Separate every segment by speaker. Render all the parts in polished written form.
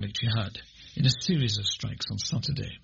Speaker 1: Jihad in a series of strikes on Saturday.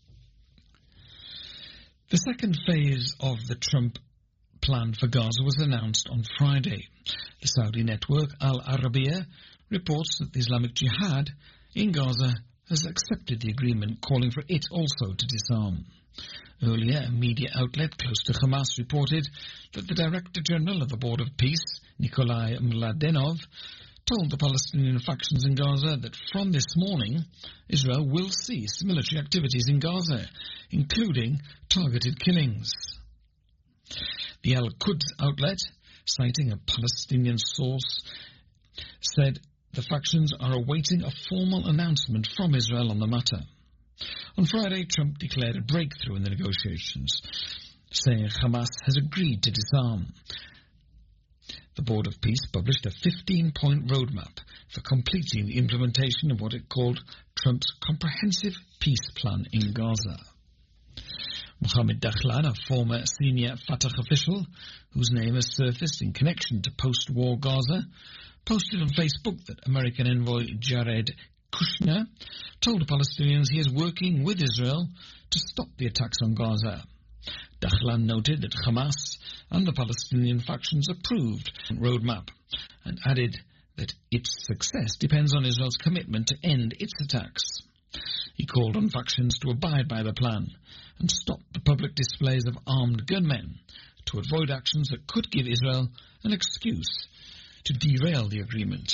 Speaker 1: The second phase of the Trump plan for Gaza was announced on Friday. The Saudi network Al Arabiya reports that the Islamic Jihad in Gaza has accepted the agreement, calling for it also to disarm. Earlier, a media outlet close to Hamas reported that the Director General of the Board of Peace, Nikolai Mladenov, told the Palestinian factions in Gaza that from this morning, Israel will cease military activities in Gaza, including targeted killings. The Al-Quds outlet, citing a Palestinian source, said the factions are awaiting a formal announcement from Israel on the matter. On Friday, Trump declared a breakthrough in the negotiations, saying Hamas has agreed to disarm. The Board of Peace published a 15-point roadmap for completing the implementation of what it called Trump's comprehensive peace plan in Gaza. Mohammed Dakhlan, a former senior Fatah official whose name has surfaced in connection to post-war Gaza, posted on Facebook that American envoy Jared Kushner told Palestinians he is working with Israel to stop the attacks on Gaza. Dakhlan noted that Hamas and the Palestinian factions approved the roadmap and added that its success depends on Israel's commitment to end its attacks. He called on factions to abide by the plan and stop the public displays of armed gunmen to avoid actions that could give Israel an excuse to derail the agreement.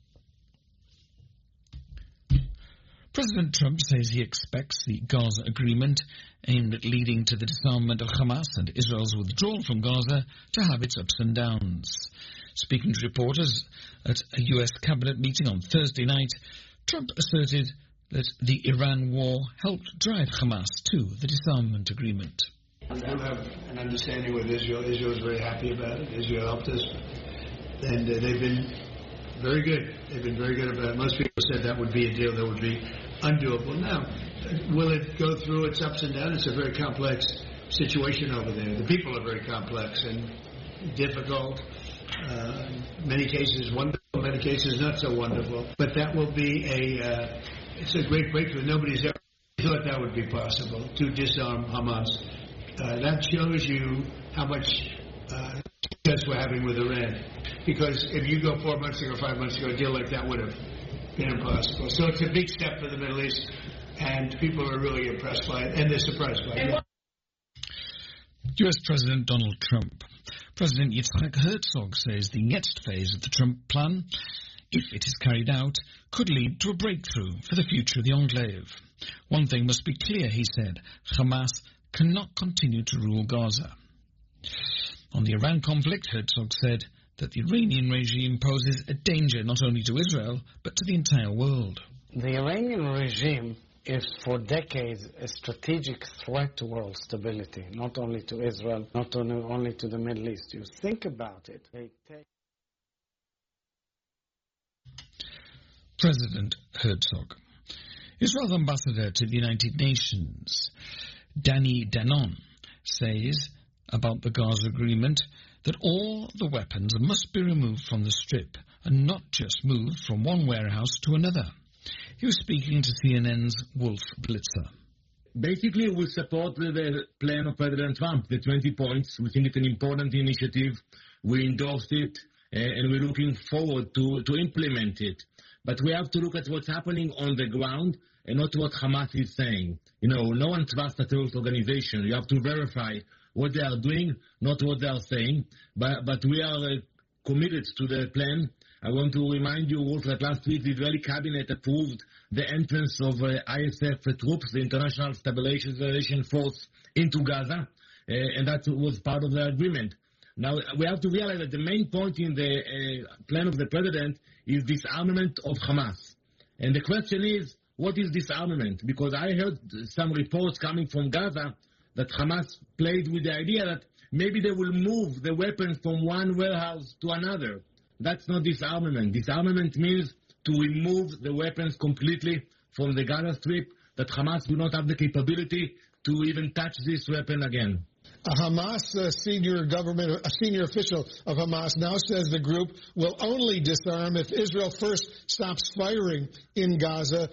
Speaker 1: President Trump says he expects the Gaza agreement, aimed at leading to the disarmament of Hamas and Israel's withdrawal from Gaza, to have its ups and downs. Speaking to reporters at a U.S. cabinet meeting on Thursday night, Trump asserted that the Iran war helped drive Hamas to the disarmament agreement.
Speaker 2: We do have an understanding with Israel. Israel is very happy about it. Israel helped us. And they've been very good. They've been very good about it. Most people said that would be a deal that would be undoable. Now, will it go through its ups and downs? It's a very complex situation over there. The people are very complex and difficult. Many cases wonderful, many cases not so wonderful. But that will be it's a great breakthrough. Nobody's ever thought that would be possible, to disarm Hamas. That shows you how much success we're having with Iran. Because if you go 4 months ago, 5 months ago, a deal like that would have been impossible. So it's a big step for the Middle East, and people are really impressed by it, and they're surprised by it.
Speaker 1: U.S. President Donald Trump. President Yitzhak Herzog says the next phase of the Trump plan, if it is carried out, could lead to a breakthrough for the future of the enclave. One thing must be clear, he said. Hamas cannot continue to rule Gaza. On the Iran conflict, Herzog said that the Iranian regime poses a danger not only to Israel, but to the entire world.
Speaker 3: The Iranian regime is for decades a strategic threat to world stability, not only to Israel, not only to the Middle East. You think about it.
Speaker 1: President Herzog. Israel's ambassador to the United Nations, Danny Danon, says about the Gaza agreement that all the weapons must be removed from the Strip and not just moved from one warehouse to another. He was speaking to CNN's Wolf Blitzer.
Speaker 4: Basically, we support the plan of President Trump, the 20 points. We think it's an important initiative. We endorsed it, and we're looking forward to implement it. But we have to look at what's happening on the ground and not what Hamas is saying. You know, no one trusts a terrorist organization. You have to verify what they are doing, not what they are saying. But we are committed to the plan. I want to remind you also that last week the Israeli cabinet approved the entrance of ISF troops, the International Stabilization Force, into Gaza, and that was part of the agreement. Now, we have to realize that the main point in the plan of the president is disarmament of Hamas. And the question is, what is disarmament? Because I heard some reports coming from Gaza that Hamas played with the idea that maybe they will move the weapons from one warehouse to another. That's not disarmament. Disarmament means to remove the weapons completely from the Gaza Strip, that Hamas will not have the capability to even touch this weapon again.
Speaker 5: A senior official of Hamas now says the group will only disarm if Israel first stops firing in Gaza